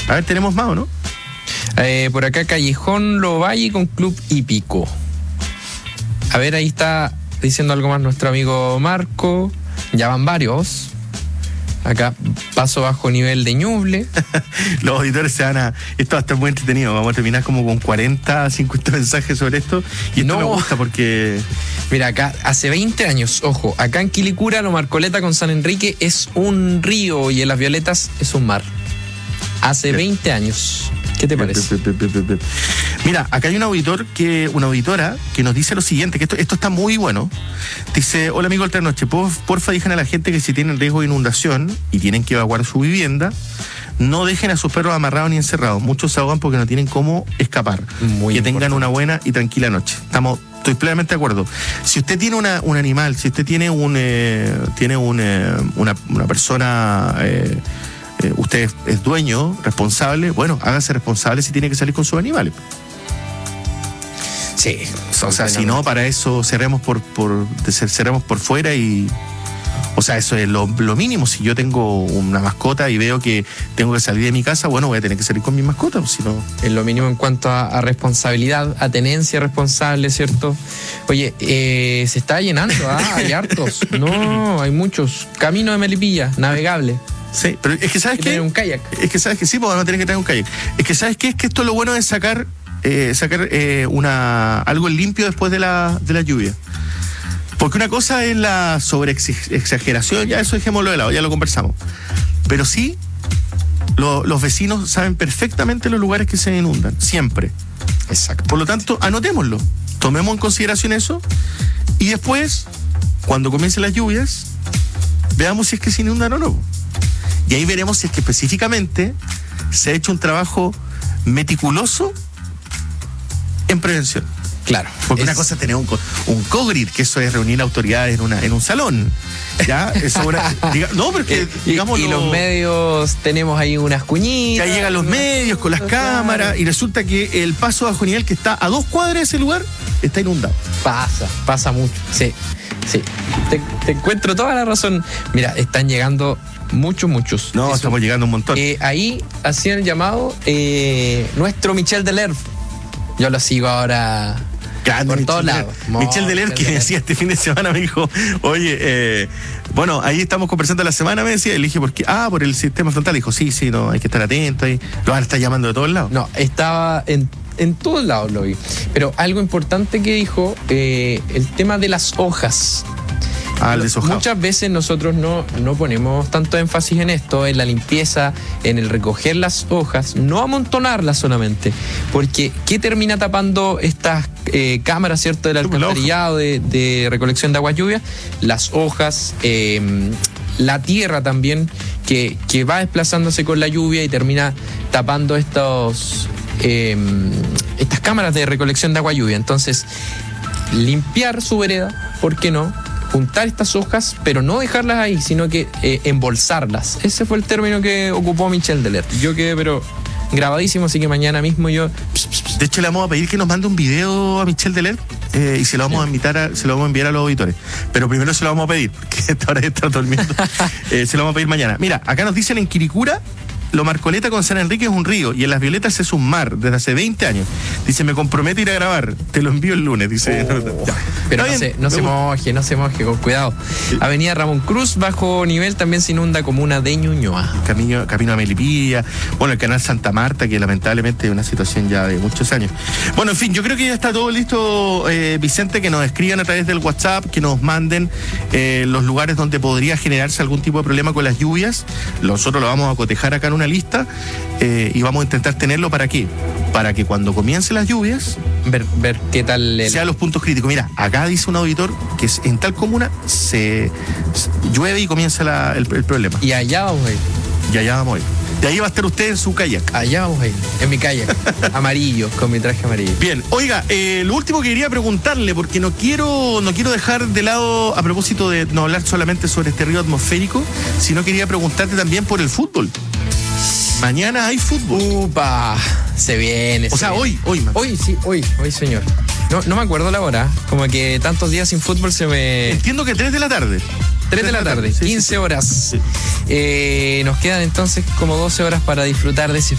A ver, tenemos más, ¿o no? Por acá Callejón Lovalle con Club Hípico. A ver, ahí está diciendo algo más nuestro amigo Marco. Ya van varios. Acá, paso bajo nivel de Ñuble. Los auditores se van a... Esto va a estar muy entretenido. Vamos a terminar como con 40, 50 mensajes sobre esto. Y esto me gusta porque... Mira, acá, hace 20 años, ojo, acá en Quilicura, lo Marcoleta con San Enrique es un río y en Las Violetas es un mar. Hace 20 años. ¿Qué te parece? Mira, acá hay una auditora que nos dice lo siguiente, que esto está muy bueno. Dice: hola amigo Alternoche, porfa digan a la gente que si tienen riesgo de inundación y tienen que evacuar su vivienda, no dejen a sus perros amarrados ni encerrados. Muchos se ahogan porque no tienen cómo escapar. Muy que importante. tengan una buena y tranquila noche. Estoy plenamente de acuerdo. Si usted tiene un animal, si usted tiene una persona... usted es dueño, responsable, bueno, hágase responsable si tiene que salir con sus animales. Sí. O sea, si no, para eso cerremos por fuera y... O sea, eso es lo mínimo. Si yo tengo una mascota y veo que tengo que salir de mi casa, bueno, voy a tener que salir con mi mascota, si no... Es lo mínimo en cuanto a responsabilidad, a tenencia responsable, ¿cierto? Oye, se está llenando, hay hartos. No, hay muchos. Camino de Melipilla, navegable. Sí, pero es que ¿sabes qué? Tener un kayak. Es que ¿sabes qué? Sí, pues no tienes que tener un kayak. Es que ¿sabes qué? Es que esto es lo bueno de sacar algo limpio después de la lluvia. Porque una cosa es la sobreexageración, ya eso dejémoslo de lado, ya lo conversamos. Pero sí, los vecinos saben perfectamente los lugares que se inundan, siempre. Exacto. Por lo tanto, anotémoslo, tomemos en consideración eso y después, cuando comiencen las lluvias, veamos si es que se inundan o no. Y ahí veremos si es que específicamente se ha hecho un trabajo meticuloso en prevención. Claro. Porque una cosa es tener un COGRID, que eso es reunir autoridades en un salón. ¿Ya? Eso no, porque digamos. Y los medios tenemos ahí unas cuñitas. Ya llegan los medios con las cámaras y resulta que el paso bajo nivel que está a 2 cuadras de ese lugar está inundado. Pasa mucho. Sí. Te encuentro toda la razón. Mira, están llegando muchos. No, estamos llegando un montón. Ahí hacían el llamado nuestro Michel Delerf. Yo lo sigo ahora. Grande, por todos lados. Michel Delerf, que decía este fin de semana, me dijo, oye, bueno, ahí estamos conversando la semana, me decía, le dije, ¿por qué? Por el sistema frontal. Dijo, sí, no, hay que estar atento, ahí lo van a estar llamando de todos lados. No, estaba en todos lados, lo vi. Pero algo importante que dijo, el tema de las hojas. El deshojado. Muchas veces nosotros no ponemos tanto énfasis en esto, en la limpieza, en el recoger las hojas, no amontonarlas solamente, porque ¿qué termina tapando estas cámaras, cierto, del alcantarillado de recolección de agua lluvia? Las hojas, la tierra también, que va desplazándose con la lluvia y termina tapando estas cámaras de recolección de agua lluvia. Entonces, limpiar su vereda, ¿por qué no? Juntar estas hojas, pero no dejarlas ahí, sino que embolsarlas. Ese fue el término que ocupó Michel Delerf. Yo quedé, pero grabadísimo, así que mañana mismo yo... De hecho, le vamos a pedir que nos mande un video a Michel Delerf y se lo vamos a enviar a los auditores. Pero primero se lo vamos a pedir, que esta hora está durmiendo. Se lo vamos a pedir mañana. Mira, acá nos dicen en Quilicura, lo Marcoleta con San Enrique es un río y en Las Violetas es un mar desde hace 20 años. Dice, me comprometo a ir a grabar, te lo envío el lunes. Dice, pero no se moje, con cuidado. Avenida Ramón Cruz, bajo nivel, también se inunda comuna de Ñuñoa. Camino a Melipilla, bueno, el canal Santa Marta, que lamentablemente es una situación ya de muchos años. Bueno, en fin, yo creo que ya está todo listo, Vicente, que nos escriban a través del WhatsApp, que nos manden los lugares donde podría generarse algún tipo de problema con las lluvias. Nosotros lo vamos a cotejar acá en una lista y vamos a intentar tenerlo ¿para qué? Para que cuando comiencen las lluvias ver qué tal sean los puntos críticos. Mira, acá dice un auditor que en tal comuna se llueve y comienza el problema. Y allá vamos a ir. De ahí va a estar usted en su kayak. Allá vamos a ir, en mi kayak. Amarillo, con mi traje amarillo. Bien, oiga, lo último que quería preguntarle, porque no quiero dejar de lado, a propósito de no hablar solamente sobre este río atmosférico, sino quería preguntarte también por el fútbol. Mañana hay fútbol. ¡Upa! Se viene. O sea, hoy. Hoy, señor. No me acuerdo la hora. Como que tantos días sin fútbol se me... Entiendo que 3 de la tarde. 3 de la tarde, sí, 15 horas. Nos quedan entonces como 12 horas para disfrutar de ese